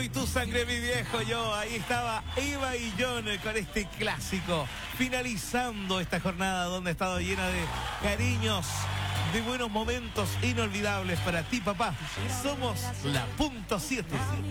y tu sangre, mi viejo yo. Ahí estaba Eva y John con este clásico, finalizando esta jornada donde ha estado llena de cariños, de buenos momentos inolvidables para ti, papá. Somos la punto 7.